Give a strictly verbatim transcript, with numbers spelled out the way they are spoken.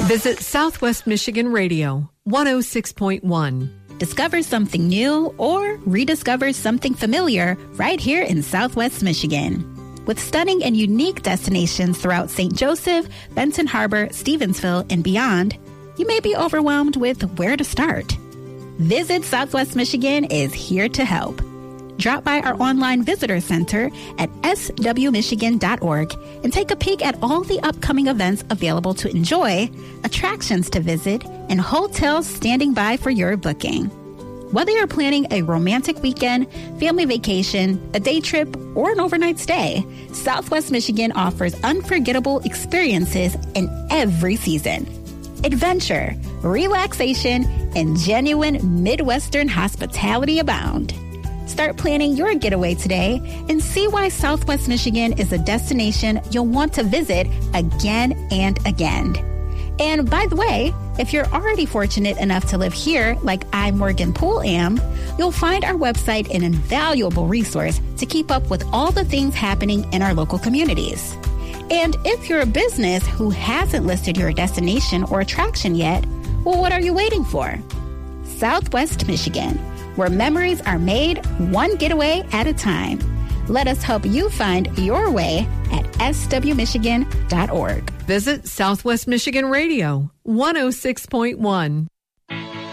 Visit Southwest Michigan Radio, one oh six point one. Discover something new or rediscover something familiar right here in Southwest Michigan. With stunning and unique destinations throughout Saint Joseph, Benton Harbor, Stevensville, and beyond, you may be overwhelmed with where to start. Visit Southwest Michigan is here to help. Drop by our online visitor center at s w michigan dot org and take a peek at all the upcoming events available to enjoy, attractions to visit, and hotels standing by for your booking. Whether you're planning a romantic weekend, family vacation, a day trip, or an overnight stay, Southwest Michigan offers unforgettable experiences in every season. Adventure, relaxation, and genuine Midwestern hospitality abound. Start planning your getaway today and see why Southwest Michigan is a destination you'll want to visit again and again. And by the way, if you're already fortunate enough to live here, like I, Morgan Poole, am, you'll find our website an invaluable resource to keep up with all the things happening in our local communities. And if you're a business who hasn't listed your destination or attraction yet, well, what are you waiting for? Southwest Michigan, where memories are made one getaway at a time. Let us help you find your way at s w michigan dot org. Visit Southwest Michigan Radio, one oh six point one.